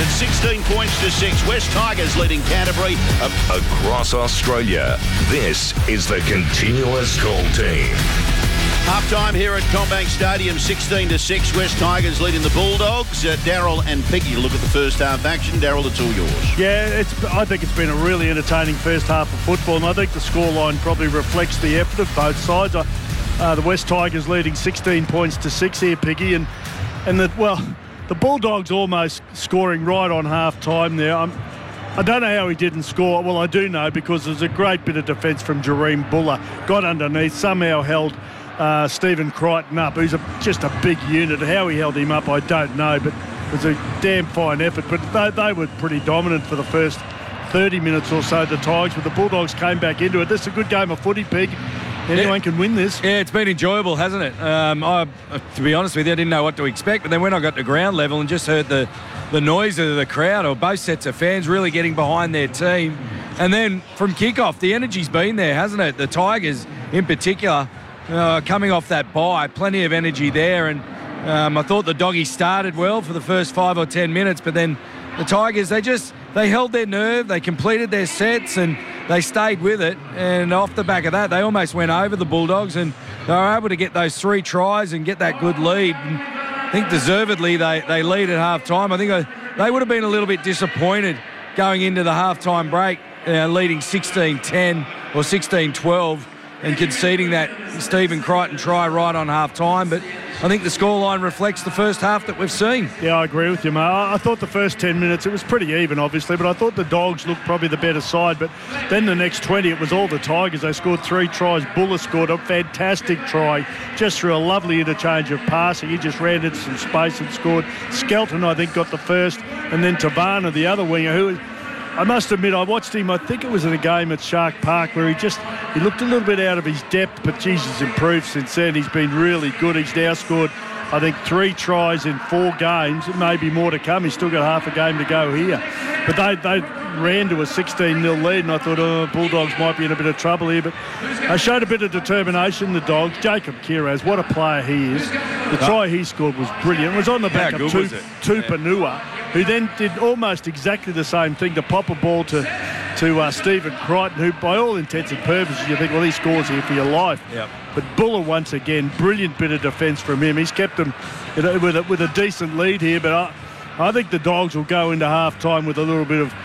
16 points to 6. West Tigers leading Canterbury. Across Australia, this is the Continuous Call team. Half-time here at Combank Stadium, 16 to 6. West Tigers leading the Bulldogs. Daryl and Piggy look at the first half action. Daryl, it's all yours. Yeah, I think it's been a really entertaining first half of football, and I think the scoreline probably reflects the effort of both sides. The West Tigers leading 16 points to 6 here, Piggy, and the Bulldogs almost scoring right on half-time there. I don't know how he didn't score. Well, I do know, because there's a great bit of defence from Jareem Buller. Got underneath, somehow held Stephen Crichton up, who's just a big unit. How he held him up, I don't know, but it was a damn fine effort. But they were pretty dominant for the first 30 minutes or so, the Tigers, but the Bulldogs came back into it. This is a good game of footy, Pig. Anyone can win this. Yeah, it's been enjoyable, hasn't it? To be honest with you, I didn't know what to expect, but then when I got to ground level and just heard the noise of the crowd, or both sets of fans really getting behind their team, and then from kickoff, the energy's been there, hasn't it? The Tigers in particular, coming off that bye, plenty of energy there, and I thought the Doggies started well for the first 5 or 10 minutes, but then the Tigers, they held their nerve, they completed their sets, and they stayed with it, and off the back of that, they almost went over the Bulldogs, and they were able to get those 3 tries and get that good lead. And I think deservedly they lead at half-time. I think they would have been a little bit disappointed going into the half-time break, leading 16-10 or 16-12, and conceding that Stephen Crichton try right on half-time. But I think the scoreline reflects the first half that we've seen. Yeah, I agree with you, mate. I thought the first 10 minutes, it was pretty even, obviously, but I thought the Dogs looked probably the better side. But then the next 20, it was all the Tigers. They scored 3 tries. Buller scored a fantastic try just through a lovely interchange of passing. He just ran into some space and scored. Skelton, I think, got the first, and then Tavana, the other winger, who... I must admit, I watched him, I think it was in a game at Shark Park, where he looked a little bit out of his depth, but Jesus, improved since then. He's been really good. He's now scored, I think, 3 tries in 4 games. It may be more to come. He's still got half a game to go here. But they ran to a 16-0 lead, and I thought, Bulldogs might be in a bit of trouble here. But they showed a bit of determination, the Dogs. Jacob Kiraz, what a player he is. The try he scored was brilliant. It was on the back of Tupanua, who then did almost exactly the same thing, to pop a ball to Stephen Crichton, who, by all intents and purposes, you think, well, he scores here for your life. Yep. But Buller, once again, brilliant bit of defence from him. He's kept them with a decent lead here, but I think the Dogs will go into half-time with a little bit of,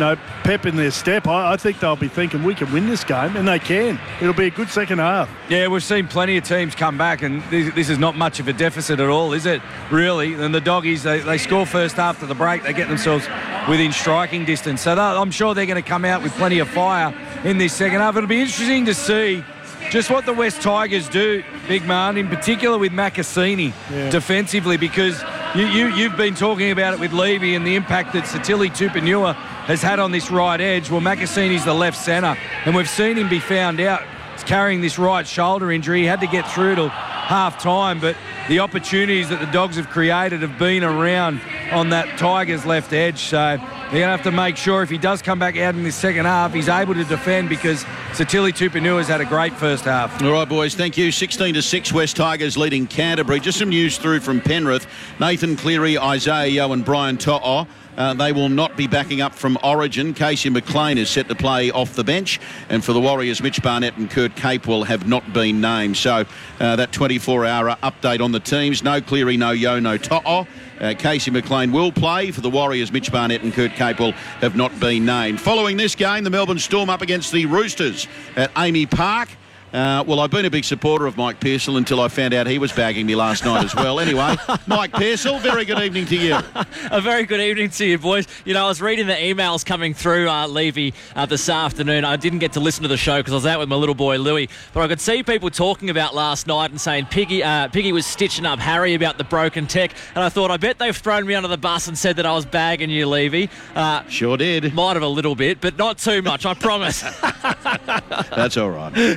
pep in their step. I think they'll be thinking, we can win this game, and they can. It'll be a good second half. Yeah, we've seen plenty of teams come back, and this is not much of a deficit at all, is it, really? And the Doggies, they score first after the break. They get themselves within striking distance. So I'm sure they're going to come out with plenty of fire in this second half. It'll be interesting to see just what the West Tigers do, Big Man, in particular with Makasini defensively, because you've been talking about it with Levy and the impact that Satili Tupanua has had on this right edge. Well, Makasini's the left centre, and we've seen him be found out carrying this right shoulder injury. He had to get through till half-time, but the opportunities that the Dogs have created have been around on that Tigers left edge. So they're going to have to make sure if he does come back out in this second half, he's able to defend, because Satili Tupanua's had a great first half. All right, boys, thank you. 16 to 6, West Tigers leading Canterbury. Just some news through from Penrith. Nathan Cleary, Isaiah Yeo and Brian To'o. They will not be backing up from Origin. Casey McLean is set to play off the bench. And for the Warriors, Mitch Barnett and Kurt Capewell have not been named. So that 24-hour update on the teams. No Cleary, no Yeo, no To'o. Casey McLean will play. For the Warriors, Mitch Barnett and Kurt Capewell have not been named. Following this game, the Melbourne Storm up against the Roosters at Amy Park. Well, I've been a big supporter of Mike Pearsall until I found out he was bagging me last night as well. Anyway, Mike Pearsall, very good evening to you. A very good evening to you, boys. I was reading the emails coming through, Levy, this afternoon. I didn't get to listen to the show because I was out with my little boy, Louis. But I could see people talking about last night and saying Piggy was stitching up Harry about the broken tech. And I thought, I bet they've thrown me under the bus and said that I was bagging you, Levy. Sure did. Might have a little bit, but not too much, I promise. That's all right.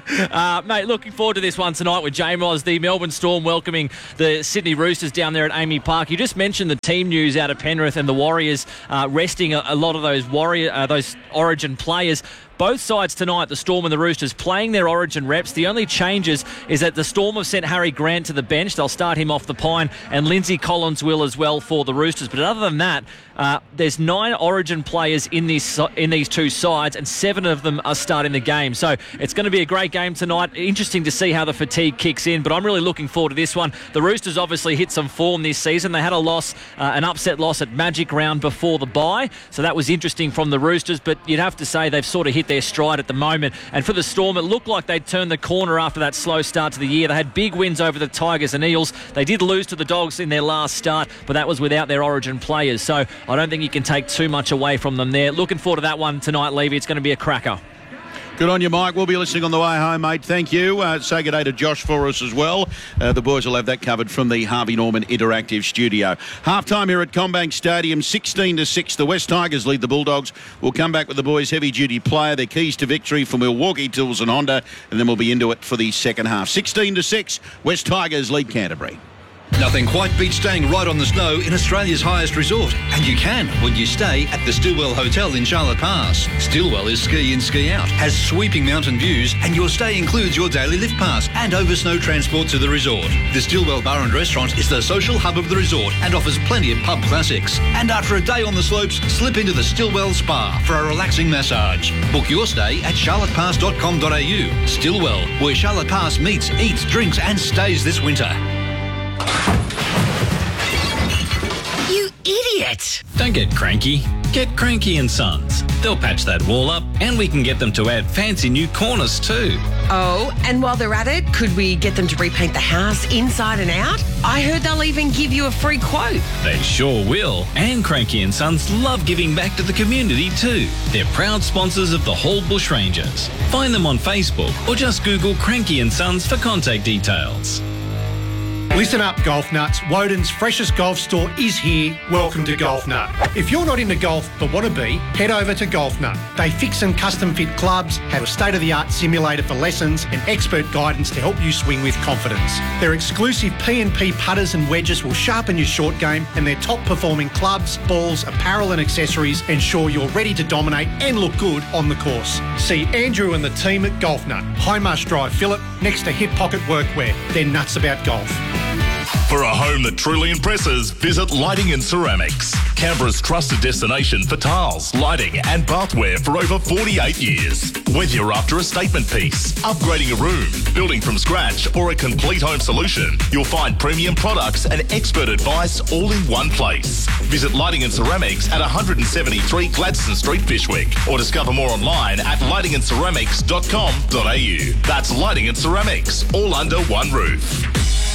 Mate, looking forward to this one tonight with J-Moz, the Melbourne Storm welcoming the Sydney Roosters down there at Amy Park. You just mentioned the team news out of Penrith and the Warriors resting a lot of those those Origin players. Both sides tonight, the Storm and the Roosters, playing their Origin reps. The only changes is that the Storm have sent Harry Grant to the bench. They'll start him off the pine, and Lindsay Collins will as well for the Roosters. But other than that, there's 9 Origin players in these two sides, and 7 of them are starting the game. So it's going to be a great game tonight. Interesting to see how the fatigue kicks in, but I'm really looking forward to this one. The Roosters obviously hit some form this season. They had a loss, an upset loss at Magic Round before the bye, so that was interesting from the Roosters, but you'd have to say they've sort of hit their stride at the moment. And for the Storm, it looked like they'd turned the corner after that slow start to the year. They had big wins over the Tigers and Eels. They did lose to the Dogs in their last start, but that was without their Origin players. So I don't think you can take too much away from them there. Looking forward to that one tonight, Levy. It's going to be a cracker. Good on you, Mike. We'll be listening on the way home, mate. Thank you. Say good day to Josh for us as well. The boys will have that covered from the Harvey Norman Interactive Studio. Half-time here at CommBank Stadium, 16-6. The West Tigers lead the Bulldogs. We'll come back with the boys' heavy-duty player, their keys to victory for Milwaukee Tools and Honda, and then we'll be into it for the second half. 16-6, West Tigers lead Canterbury. Nothing quite beats staying right on the snow in Australia's highest resort. And you can when you stay at the Stillwell Hotel in Charlotte Pass. Stillwell is ski in, ski out, has sweeping mountain views, and your stay includes your daily lift pass and over snow transport to the resort. The Stillwell Bar and Restaurant is the social hub of the resort and offers plenty of pub classics. And after a day on the slopes, slip into the Stillwell Spa for a relaxing massage. Book your stay at charlottepass.com.au. Stillwell, where Charlotte Pass meets, eats, drinks and stays this winter. You idiot! Don't get cranky. Get Cranky and Sons. They'll patch that wall up, and we can get them to add fancy new corners too. Oh, and while they're at it, could we get them to repaint the house inside and out? I heard they'll even give you a free quote. They sure will. And Cranky and Sons love giving back to the community too. They're proud sponsors of the Hall Bushrangers. Find them on Facebook or just Google Cranky and Sons for contact details. Listen up, Golf Nuts. Woden's freshest golf store is here. Welcome to Golf Nut. If you're not into golf but want to be, head over to Golf Nut. They fix and custom fit clubs, have a state-of-the-art simulator for lessons and expert guidance to help you swing with confidence. Their exclusive P&P putters and wedges will sharpen your short game, and their top-performing clubs, balls, apparel and accessories ensure you're ready to dominate and look good on the course. See Andrew and the team at Golf Nut, High Marsh Drive, Phillip, next to Hip Pocket Workwear. They're nuts about golf. For a home that truly impresses, visit Lighting and Ceramics. Canberra's trusted destination for tiles, lighting and bathware for over 48 years. Whether you're after a statement piece, upgrading a room, building from scratch or a complete home solution, you'll find premium products and expert advice all in one place. Visit Lighting and Ceramics at 173 Gladstone Street, Fyshwick, or discover more online at lightingandceramics.com.au. That's Lighting and Ceramics, all under one roof.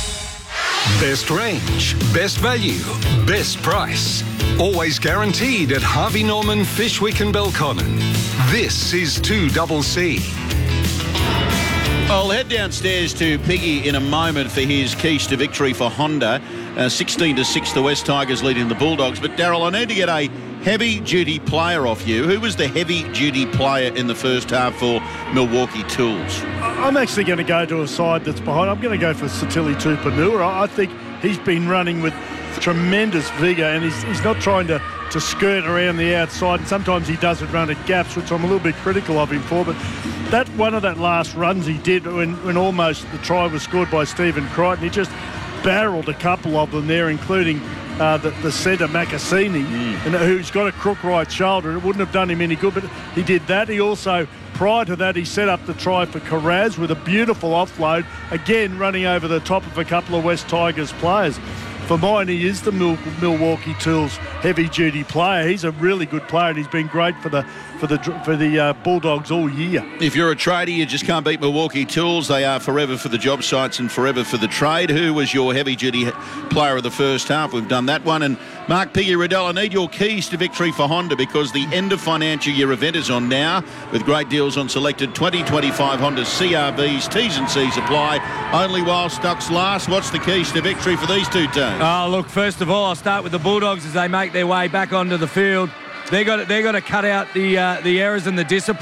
Best range, best value, best price. Always guaranteed at Harvey Norman, Fyshwick and Belconnen. This is 2CC. I'll head downstairs to Piggy in a moment for his keys to victory for Honda. 16-6, the West Tigers leading the Bulldogs. But, Daryl, I need to get a heavy-duty player off you. Who was the heavy-duty player in the first half for Milwaukee Tools? I'm actually going to go to a side that's behind. I'm going to go for Satili Tupanua. I think he's been running with tremendous vigour, and he's not trying to skirt around the outside. And sometimes he doesn't run at gaps, which I'm a little bit critical of him for. But that one of that last runs he did when almost the try was scored by Stephen Crichton, he just barreled a couple of them there, including the centre, Macassini, and who's got a crook right shoulder. It wouldn't have done him any good, but he did that. He also, prior to that, he set up the try for Carraz with a beautiful offload, again running over the top of a couple of West Tigers players. For mine, he is the Milwaukee Tools heavy-duty player. He's a really good player, and he's been great for the Bulldogs all year. If you're a trader, you just can't beat Milwaukee Tools. They are forever for the job sites and forever for the trade. Who was your heavy-duty player of the first half? We've done that one. And Mark Piggy Riddell, I need your keys to victory for Honda, because the end of financial year event is on now with great deals on selected 2025 Honda CRVs. T's and C's apply only while stocks last. What's the keys to victory for these two teams? Oh, look, first of all, I'll start with the Bulldogs as they make their way back onto the field. They got to cut out the errors and the discipline.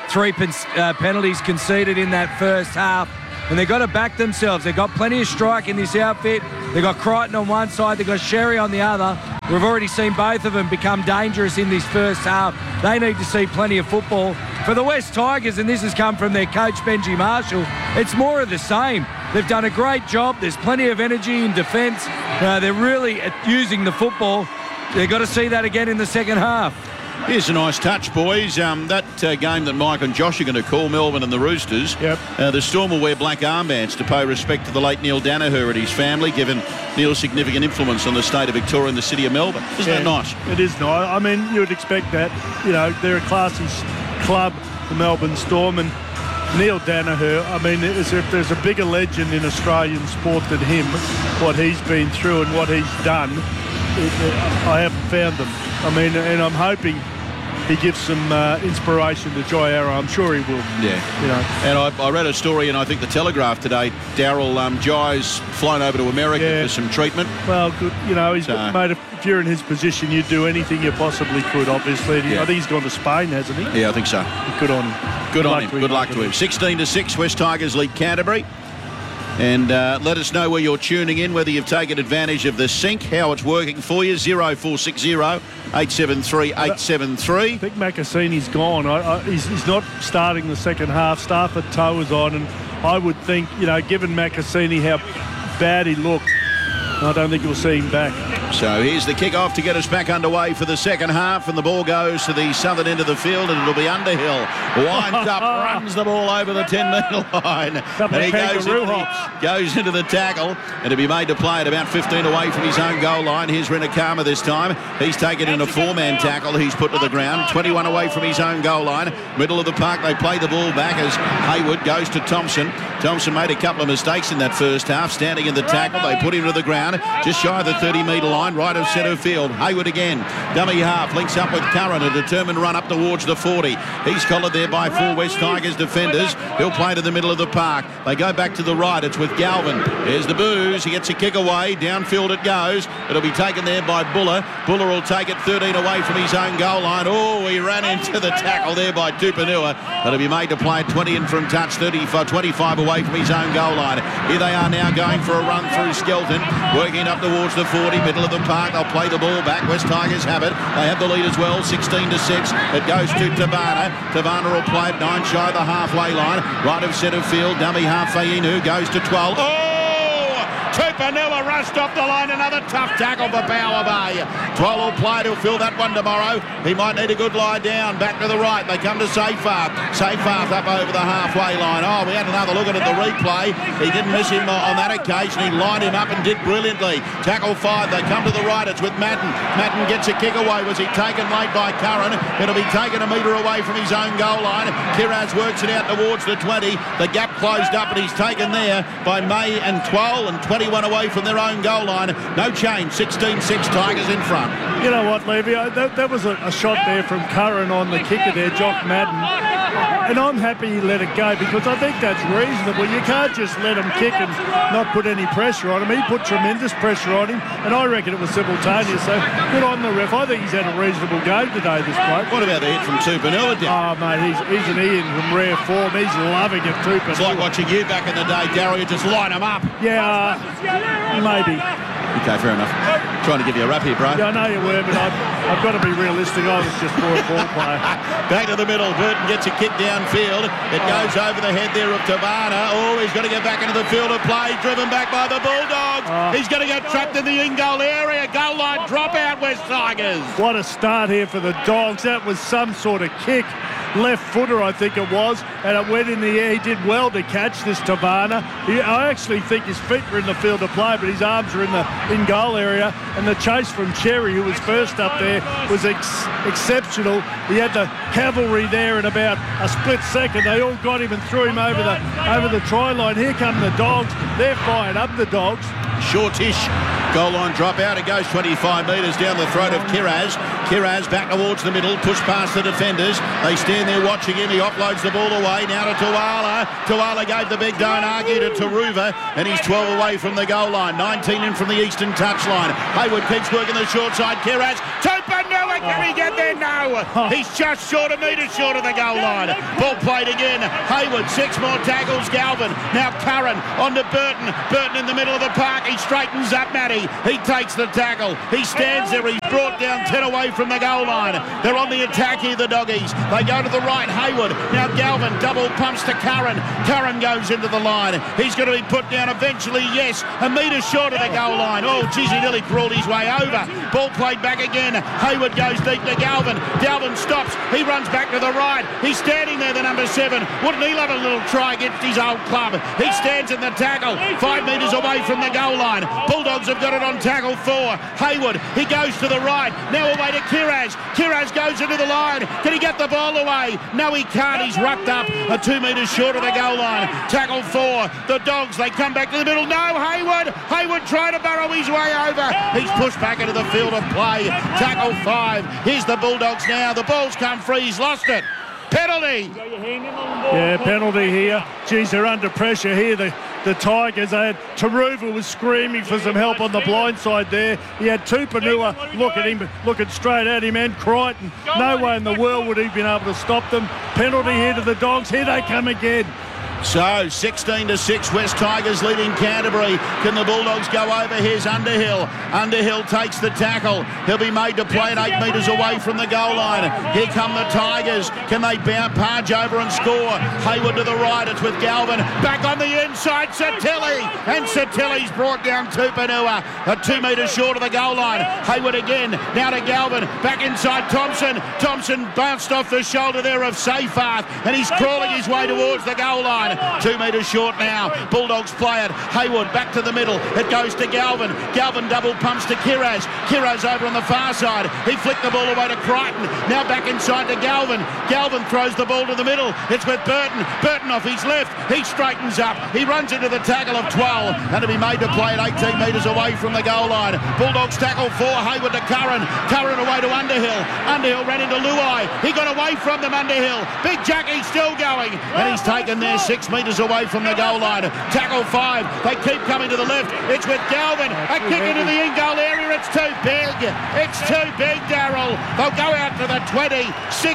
3 penalties conceded in that first half. And they've got to back themselves. They've got plenty of strike in this outfit. They've got Crichton on one side. They've got Sherry on the other. We've already seen both of them become dangerous in this first half. They need to see plenty of football. For the West Tigers, and this has come from their coach, Benji Marshall, it's more of the same. They've done a great job. There's plenty of energy in defence. They're really using the football. They've got to see that again in the second half. Here's a nice touch, boys. That game that Mike and Josh are going to call, Melbourne and the Roosters. Yep. The Storm will wear black armbands to pay respect to the late Neil Danaher and his family, given Neil's significant influence on the state of Victoria and the city of Melbourne. Isn't that nice? It is nice. I mean, you would expect that. You know, they're a classy club, the Melbourne Storm, and Neil Danaher, I mean, if there's a bigger legend in Australian sport than him, what he's been through and what he's done, I haven't found them. I mean, and I'm hoping he gives some inspiration to Jai Arrow. I'm sure he will. Yeah. You know. And I read a story in, I think, the Telegraph today. Daryl Jai's flown over to America for some treatment. Well, good. You know, mate, if you're in his position, you'd do anything you possibly could, obviously. I think he's gone to Spain, hasn't he? Yeah, I think so. Good on him. Good luck to him. 16-6, West Tigers lead Canterbury. And let us know where you're tuning in, whether you've taken advantage of the sync, how it's working for you. 0460 873 873. I think Macassini's gone. He's not starting the second half. Stafford Toe is on, and I would think, you know, given Macassini how bad he looked, I don't think you'll see him back. So here's the kick-off to get us back underway for the second half, and the ball goes to the southern end of the field, and it'll be Underhill. Winds up, runs the ball over the 10-metre line. And he goes into the tackle, and to be made to play at about 15 away from his own goal line. Here's Rinakama this time. He's taken in a 4-man tackle. He's put to the ground, 21 away from his own goal line. Middle of the park, they play the ball back as Hayward goes to Thompson. Thompson made a couple of mistakes in that first half, standing in the tackle. They put him to the ground, just shy of the 30-metre line, right of centre field. Hayward again, dummy half, links up with Curran, a determined run up towards the 40. He's collared there by 4 West Tigers defenders. He'll play to the middle of the park. They go back to the right. It's with Galvin. There's the Booze. He gets a kick away. Downfield it goes. It'll be taken there by Buller. Buller will take it 13 away from his own goal line. Oh, he ran into the tackle there by Tupanua. It'll be made to play at 20 in from touch, 25 away from his own goal line. Here they are now going for a run through Skelton, working up towards the 40, middle of the park. They'll play the ball back. West Tigers have it. They have the lead as well, 16-6. It goes to Tavana. Tavana will play at 9 shy of the halfway line. Right of centre field, dummy half Fainu goes to 12. Tupanua rushed off the line. Another tough tackle for Bower Bay. 12 will play. He'll fill that one tomorrow. He might need a good lie down. Back to the right. They come to Seyfarth. Seyfarth up over the halfway line. Oh, we had another look at the replay. He didn't miss him on that occasion. He lined him up and did brilliantly. Tackle 5. They come to the right. It's with Madden. Madden gets a kick away. Was he taken late by Curran? It'll be taken a metre away from his own goal line. Kiraz works it out towards the 20. The gap closed up and he's taken there by May and 12 and 21 away from their own goal line. No change. 16-6 Tigers in front. You know what, Levy? That was a shot there from Curran on the kicker there, Jock Madden. And I'm happy he let it go because I think that's reasonable. You can't just let him kick and not put any pressure on him. He put tremendous pressure on him, and I reckon it was simultaneous. So good on the ref. I think he's had a reasonable game today, this bloke. What about the hit from Tupanua? Oh, mate, he's an Ian from rare form. He's loving it, Tupanua. It's like watching you back in the day, Darryl. You just line him up. Yeah, maybe. Okay, fair enough. Trying to give you a rap here, bro. Yeah, I know you were, but I've got to be realistic. I was just more a ball player. Back to the middle. Burton gets a kick downfield. It goes over the head there of Tavana. Oh, he's got to get back into the field of play. Driven back by the Bulldogs. He's going to get trapped in the in-goal area. Goal line dropout, West Tigers. What a start here for the Dogs. That was some sort of kick. Left footer, I think it was, and it went in the air. He did well to catch this Tavana. I actually think his feet were in the field of play, but his arms were in the in-goal area. And the chase from Cherry, who was first up there, was exceptional. He had the cavalry there in about a split second. They all got him and threw him over the try line. Here come the Dogs. They're fired up, the Dogs. shortish. Goal line drop out. It goes 25 metres down the throat of Kiraz. Kiraz back towards the middle, pushed past the defenders. They stand there watching him. He offloads the ball away. Now to Tuala. Tuala gave the big don't argue to Taruva, and he's 12 away from the goal line. 19 in from the eastern touchline. Hayward keeps working the short side. Kiraz. Tupanua, can he get there? No. He's just short a metre short of the goal line. Ball played again. Hayward, 6 more tackles. Galvin. Now Curran on to Burton. Burton in the middle of the park. He straightens up Matty. He takes the tackle. He stands there. He's brought down 10 away from the goal line. They're on the attack here, the doggies. They go to the right. Hayward. Now Galvin double pumps to Curran. Curran goes into the line. He's going to be put down eventually. Yes, a metre short of the goal line. Oh, geez, he nearly crawled his way over. Ball played back again. Hayward goes deep to Galvin. Galvin stops. He runs back to the right. He's standing there, the number 7. Wouldn't he love a little try against his old club? He stands in the tackle, 5 metres away from the goal line. Bulldogs have got it on tackle 4. Hayward, he goes to the right. Now away to Kiraz. Kiraz goes into the line. Can he get the ball away? No, he can't. He's rucked up a 2 metres short of the goal line. Tackle 4. The Dogs, they come back to the middle. No, Hayward. Hayward trying to burrow his way over. He's pushed back into the field of play. Tackle 5. Here's the Bulldogs now. The ball's come free. He's lost it. Penalty. Yeah, penalty here. Geez, they're under pressure here. The Tigers, Taruva was screaming for some help on the blind side there. He had Tupanua looking straight at him, and Crichton. No way in the world would he have been able to stop them. Penalty here to the Dogs. Here they come again. So 16-6, West Tigers leading Canterbury. Can the Bulldogs go over? Here's Underhill. Underhill takes the tackle. He'll be made to play it 8 metres away from the goal line. Here come the Tigers. Can they barge over and score? Hayward to the right. It's with Galvin. Back on the inside, Satilli. And Satilli's brought down Tupanua. 2 metres short of the goal line. Hayward again. Now to Galvin. Back inside Thompson. Thompson bounced off the shoulder there of Seyfarth. And he's crawling his way towards the goal line. 2 metres short now. Bulldogs play it. Hayward back to the middle. It goes to Galvin. Galvin double pumps to Kiraz. Kiraz over on the far side. He flicked the ball away to Crichton. Now back inside to Galvin. Galvin throws the ball to the middle. It's with Burton. Burton off his left. He straightens up. He runs into the tackle of 12. And to be made to play it 18 metres away from the goal line. Bulldogs tackle 4. Hayward to Curran. Curran away to Underhill. Underhill ran into Luai. He got away from them, Underhill. Big Jackie still going. And he's taken there 6 metres away from the goal line. Tackle 5. They keep coming to the left. It's with Galvin. A kick into the in-goal area. It's too big. It's too big, Darryl. They'll go out to the 20.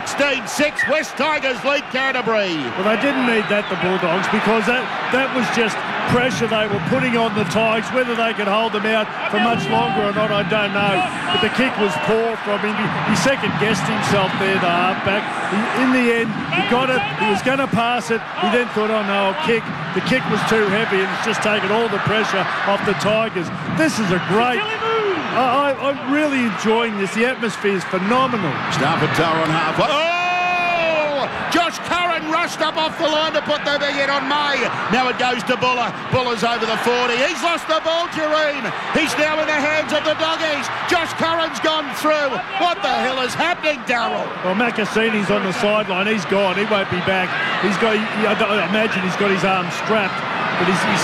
16-6. West Tigers lead Canterbury. Well, they didn't need that, the Bulldogs, because that was just pressure they were putting on the Tigers. Whether they could hold them out for much longer or not, I don't know. But the kick was poor from him. He second-guessed himself there, the halfback. In the end, he got it. He was going to pass it. He then thought, oh no, I'll kick. The kick was too heavy, and it's just taken all the pressure off the Tigers. This is a great... I'm really enjoying this. The atmosphere is phenomenal. Starpatoa on half. Oh! Josh Curran rushed up off the line to put the big hit on May. Now it goes to Buller. Buller's over the 40. He's lost the ball, Jareen. He's now in the hands of the Doggies. Josh Curran's gone through. What the hell is happening, Darryl? Well, Macassini's on the sideline. He's gone. He won't be back. I imagine he's got his arm strapped. But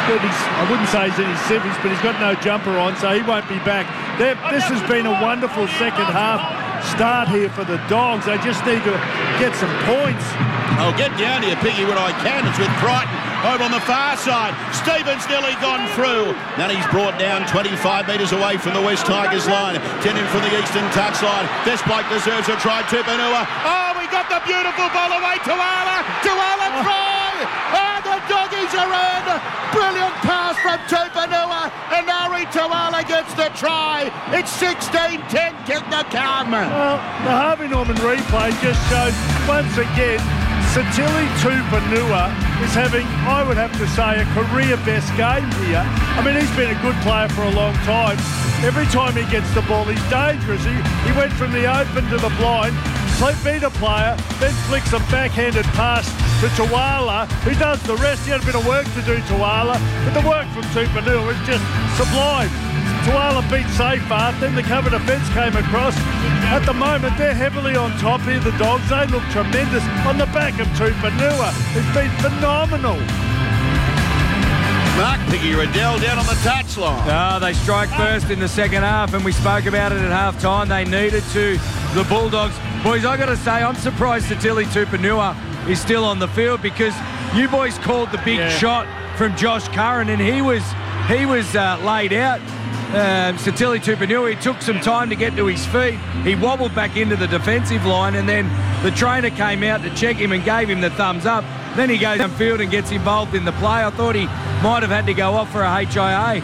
I wouldn't say he's in his 70s, but he's got no jumper on, so he won't be back. This has been a wonderful second half start here for the Dogs. They just need to get some points. I'll get down here, Piggy, when I can. It's with Crichton over on the far side. Stevens nearly gone through. Now he's brought down 25 metres away from the West Tigers line. 10 in from the eastern touchline. This bloke deserves a try. Tupanua. Oh, we got the beautiful ball away. Tuala. Tuala try. Oh, the Doggies are in. Brilliant pass from Tupanua. And Ari Tuala gets the try. It's 16-10. Kick the come. Well, the Harvey Norman replay just shows once again Satilli Tupanua is having, I would have to say, a career best game here. I mean, he's been a good player for a long time. Every time he gets the ball, he's dangerous. He went from the open to the blind, beat a player, then flicks a backhanded pass to Tuala, who does the rest. He had a bit of work to do, Tuala, but the work from Tupanua was just sublime. Tuala beat Seyfarth, then the cover defence came across. At the moment, they're heavily on top here, the Dogs. They look tremendous on the back of Tupanua. It's been phenomenal. Mark Picky-Riddell down on the touchline. They strike first in the second half, and we spoke about it at half-time. They needed to. The Bulldogs. Boys, I got to say, I'm surprised Satili Tupanua is still on the field, because you boys called the big shot from Josh Curran, and he was laid out. Satili Tupanua, he took some time to get to his feet. He wobbled back into the defensive line, and then the trainer came out to check him and gave him the thumbs up. Then he goes downfield and gets involved in the play. I thought he might have had to go off for a HIA.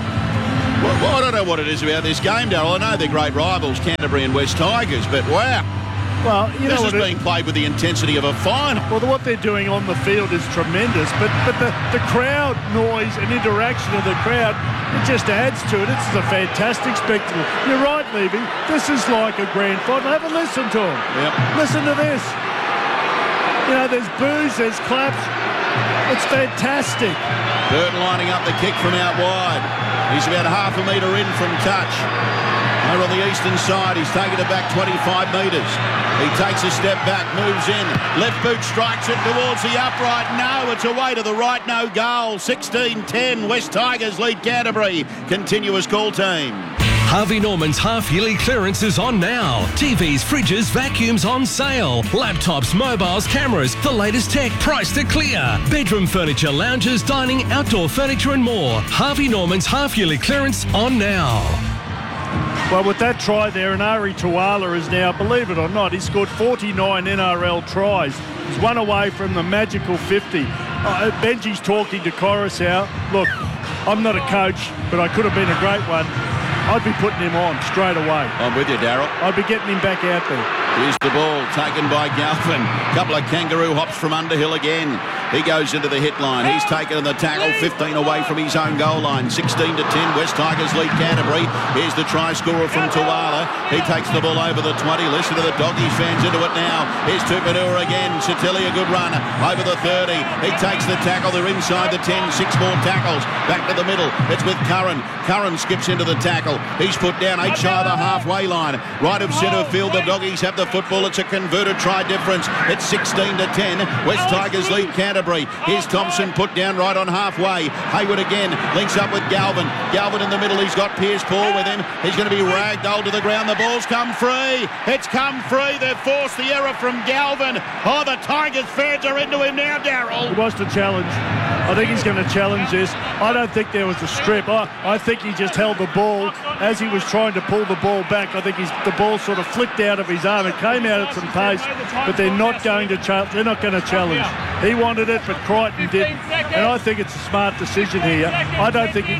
Well, I don't know what it is about this game, Darryl. I know they're great rivals, Canterbury and West Tigers, but wow. Well, you know this is being played with the intensity of a final. Well, what they're doing on the field is tremendous, but the crowd noise and interaction of the crowd, it just adds to it. It's a fantastic spectacle. You're right, Levy. This is like a grand final. Have a listen to them. Yep. Listen to this. You know, there's boos, there's claps. It's fantastic. Burton lining up the kick from out wide. He's about half a metre in from touch. Over on the eastern side, he's taken it back 25 metres. He takes a step back, moves in. Left boot strikes it towards the upright. No, it's away to the right, no goal. 16-10, West Tigers lead Canterbury. Continuous call team. Harvey Norman's half-yearly clearance is on now. TVs, fridges, vacuums on sale. Laptops, mobiles, cameras, the latest tech priced to clear. Bedroom furniture, lounges, dining, outdoor furniture and more. Harvey Norman's half-yearly clearance on now. Well, with that try there, and Ari Tuala is now, believe it or not, he scored 49 NRL tries. He's one away from the magical 50. Benji's talking to Coruscant. Look, I'm not a coach, but I could have been a great one. I'd be putting him on straight away. I'm with you, Darryl. I'd be getting him back out there. Here's the ball taken by Galvin. Couple of kangaroo hops from Underhill again. He goes into the hit line. He's taken the tackle, 15 away from his own goal line. 16-10, West Tigers lead Canterbury. Here's the try scorer from Tuala. He takes the ball over the 20. Listen to the Doggies fans into it now. Here's Tupanua again. Satili, a good run over the 30. He takes the tackle. They're inside the 10. 6 more tackles. Back to the middle. It's with Curran. Curran skips into the tackle. He's put down 8 shy of the halfway line. Right of centre field. The Doggies have the football. It's a converted try difference. It's 16-10. West Tigers lead Canterbury. Here's Thompson put down right on halfway. Hayward again links up with Galvin. Galvin in the middle. He's got Pierce Paul with him. He's going to be ragdolled to the ground. The ball's come free. It's come free. They've forced the error from Galvin. Oh, the Tigers fans are into him now, Darryl. He wants to challenge. I think he's going to challenge this. I don't think there was a strip. I think he just held the ball as he was trying to pull the ball back. I think the ball sort of flicked out of his arm. It came out at some pace, but they're not going to challenge. He wanted it, but Crichton didn't. And I think it's a smart decision here. I don't think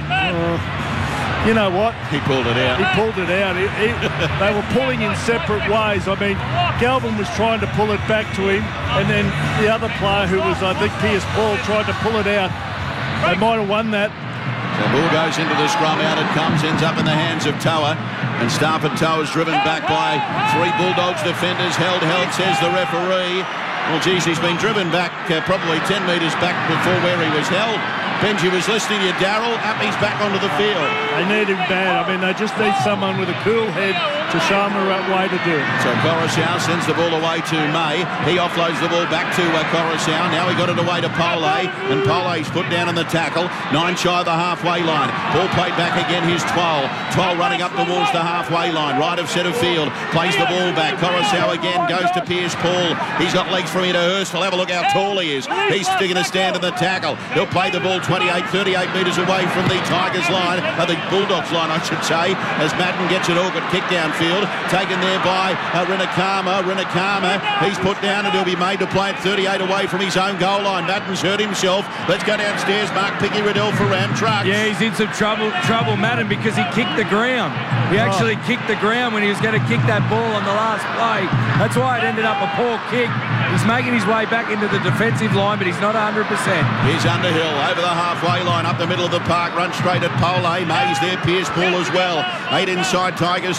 you know what? He pulled it out. He pulled it out. They were pulling in separate ways. I mean, Galvin was trying to pull it back to him, and then the other player, who was, I think, Pierce Paul, tried to pull it out. They might have won that. The ball goes into the scrum, out it comes, ends up in the hands of Toa. And Stafford Toa's driven back by 3 Bulldogs defenders. Held, says the referee. Well, geez, he's been driven back probably 10 metres back before where he was held. Benji was listening to you, Darryl. Appy's back onto the field. They need him bad. I mean, they just need someone with a cool head to show them the right way to do it. So Coruscant sends the ball away to May. He offloads the ball back to Coruscant. Now he got it away to Pole, and Pole's put down in the tackle. 9 shy of the halfway line. Ball played back again. Here's Twal. Twal running up towards the halfway line. Right of centre field. Plays the ball back. Coruscant again goes to Pierce Paul. He's got legs from here to Hurst. We'll have a look how tall he is. He's sticking a stand in the tackle. He'll play the ball 38 metres away from the Tigers line, the Bulldogs line, I should say, as Madden gets an awkward kick downfield, taken there by Rinakama. He's put down and he'll be made to play at 38 away from his own goal line. Madden's hurt himself. Let's go downstairs. Mark Picky-Riddell for Ram Trucks. Yeah, he's in some trouble, Madden, because he kicked the ground. He actually kicked the ground when he was going to kick that ball on the last play. That's why it ended up a poor kick. He's making his way back into the defensive line, but he's not 100%. Here's Underhill over the halfway line, up the middle of the park, run straight at Pole. May's there, Pierce Paul as well. 8 inside Tigers territory.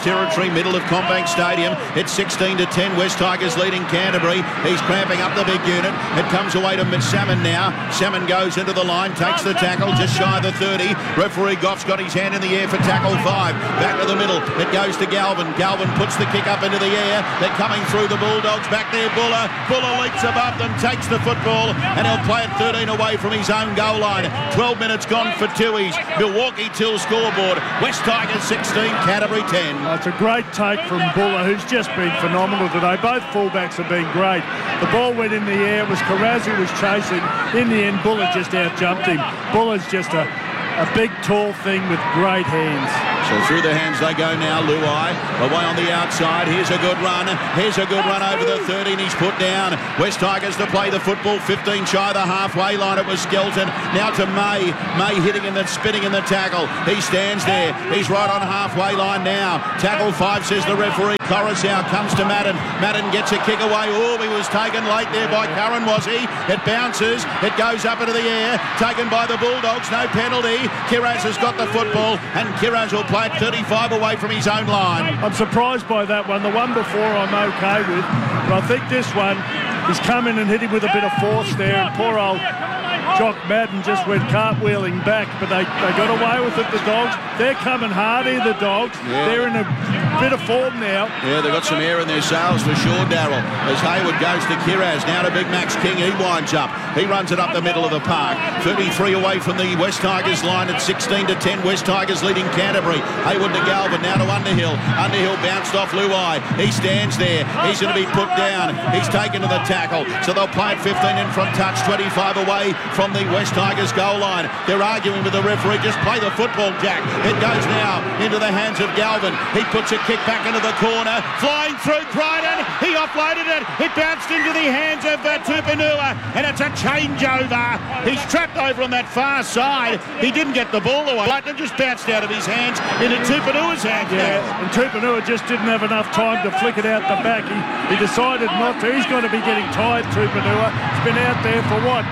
middle of Combank Stadium. It's 16-10. West Tigers leading Canterbury. He's cramping up the big unit. It comes away to Salmon now. Salmon goes into the line, takes the tackle, just shy of the 30. Referee Goff's got his hand in the air for tackle 5. Back to the middle. It goes to Galvin. Galvin puts the kick up into the air. They're coming through the Bulldogs. Back there, Buller. Buller leaps above them, takes the football, and he'll play it 13 away from his own goal line. 12 minutes gone for Tui's. Milwaukee till scoreboard. West Tigers 16, Canterbury 10. Oh, it's a great take from Buller, who's just been phenomenal today. Both fullbacks have been great. The ball went in the air. It was Carrazzi who was chasing. In the end, Buller just out-jumped him. Buller's just a big, tall thing with great hands. So through the hands they go now. Luai away on the outside. Here's a good run. Here's a good run over the 30 and he's put down. West Tigers to play the football. 15 shy of the halfway line. It was Skelton. Now to May. May hitting and then spinning in the tackle. He stands there. He's right on halfway line now. Tackle 5 says the referee. Coruscant comes to Madden. Madden gets a kick away. Oh, he was taken late there by Curran, was he? It bounces. It goes up into the air. Taken by the Bulldogs. No penalty. Kiraz has got the football and Kiraz will play it 35 away from his own line. I'm surprised by that one. The one before I'm okay with, but I think this one, he's come in and hit him with a bit of force there, and poor old Jock Madden just went cartwheeling back, but they got away with it, the Dogs. They're coming hard here, the Dogs. Yeah. They're in a bit of form now. Yeah, they've got some air in their sails for sure, Darryl. As Hayward goes to Kiraz, now to Big Max King, he winds up. He runs it up the middle of the park. 33 away from the West Tigers line at 16-10. West Tigers leading Canterbury. Hayward to Galvin, now to Underhill. Underhill bounced off Luai. He stands there. He's going to be put down. He's taken to the tackle. So they'll play it 15 in front touch, 25 away from the West Tigers goal line. They're arguing with the referee. Just play the football, Jack. It goes now into the hands of Galvin. He puts a kick back into the corner. Flying through Crichton. He offloaded it. It bounced into the hands of Tupanua. And it's a changeover. He's trapped over on that far side. He didn't get the ball away. Crichton just bounced out of his hands into Tupanua's hands. Yeah, and Tupanua just didn't have enough time to flick it out the back. He decided not to. He's going to be getting tired, Tupanua. He's been out there for what?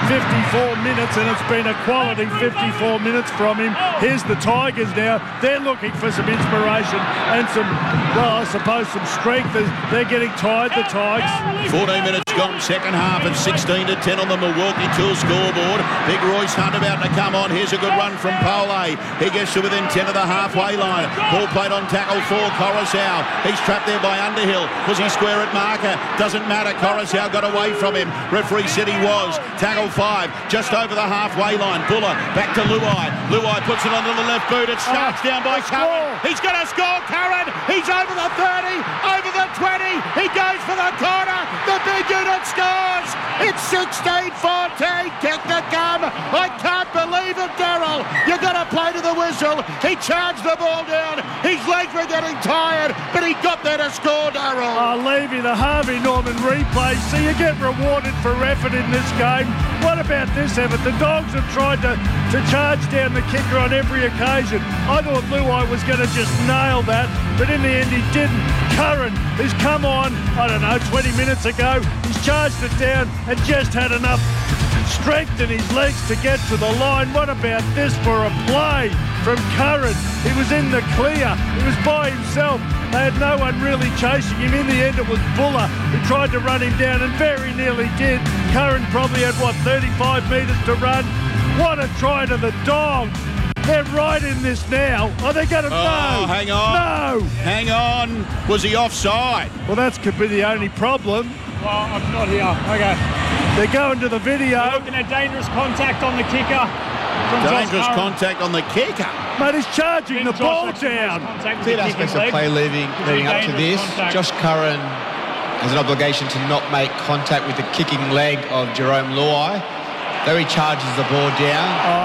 54 minutes, and it's been a quality 54 minutes from him. Here's the Tigers now. They're looking for some inspiration and some, well, I suppose some strength. They're getting tired, the Tigers. 14 minutes gone, second half at 16-10 on the Milwaukee Tool scoreboard. Big Royce Hunt about to come on. Here's a good run from Pole. He gets to within 10 of the halfway line. Ball played on tackle 4, Coruscant. He's trapped there by Underhill. Was he square at marker? Doesn't matter. Coruscant got away from him. Referee said he was. Tackle 5, just over the halfway line. Buller back to Luai. Luai puts it under the left boot. It's charged down by Curran. He's going to score, Curran. He's over the 30, over the 20. He goes for the corner. The big unit scores. It's 16-14. Kick the gum. I can't believe it, Darryl. You've got to play to the whistle. He charged the ball down. His legs were getting tired, but he got there to score, Darryl. Oh, Levy, the Harvey Norman replay. See, you get rewarded for effort in this game. What about this effort? The Dogs have tried to charge down the kicker on every occasion. I thought Luai was going to just nail that, but in the end he didn't. Curran has come on, I don't know, 20 minutes ago. He's charged it down and just had enough strength in his legs to get to the line. What about this for a play from Curran? He was in the clear. He was by himself. They had no one really chasing him. In the end, it was Buller who tried to run him down and very nearly did. Curran probably had, 35 metres to run. What a try to the Dogs. They're right in this now. Are they going to... Oh, no. hang on. No. Hang on. Was he offside? Well, that could be the only problem. Well, I'm not here. Okay. They're going to the video. We're looking at dangerous contact on the kicker. Dangerous contact on the kicker. Mate, he's charging the ball down. Two aspects of play leading up to this. Josh Curran has an obligation to not make contact with the kicking leg of Jerome Luai. Though he charges the ball down.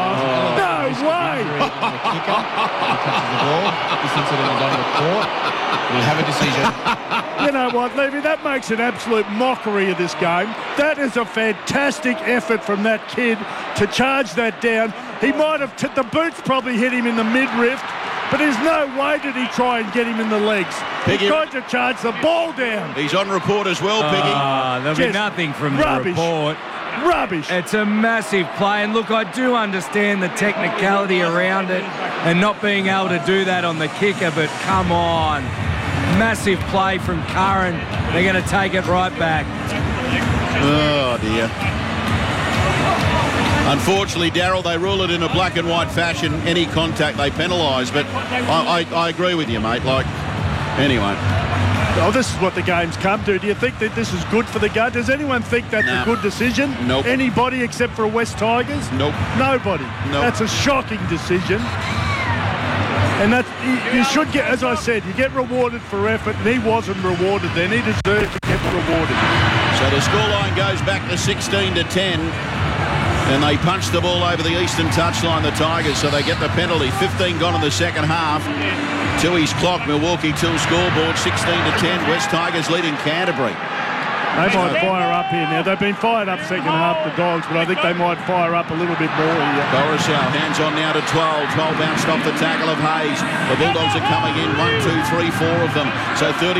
No way! The kicker, he touches the ball. This incident is on the court. We'll have a decision. You know what, Levy? That makes an absolute mockery of this game. That is a fantastic effort from that kid to charge that down. He might have... the boots probably hit him in the midriff, but there's no way did he try and get him in the legs. He tried to charge the ball down. He's on report as well, Piggy. There'll be nothing from the report. Rubbish. It's a massive play, and look, I do understand the technicality around it and not being able to do that on the kicker, but come on. Massive play from Curran. They're going to take it right back. Oh, dear. Unfortunately, Daryl, they rule it in a black and white fashion. Any contact they penalise, but I agree with you, mate. Like, anyway. Oh, this is what the game's come to. Do you think that this is good for the game? Does anyone think that's a good decision? Nope. Anybody except for West Tigers? Nope. Nobody. Nope. That's a shocking decision. And that you should get, as I said, you get rewarded for effort, and he wasn't rewarded then. He deserved to get rewarded. So the scoreline goes back to 16-10. And they punched the ball over the eastern touchline, the Tigers, so they get the penalty. 15 gone in the second half. Tui's clock, Milwaukee 2 scoreboard, 16-10. West Tigers leading Canterbury. They might fire up here now. They've been fired up second half, the Dogs, but I think they might fire up a little bit more here. Coruscant, hands on now to 12. 12 bounced off the tackle of Hayes. The Bulldogs are coming in, 1, 2, 3, 4 of them. So 30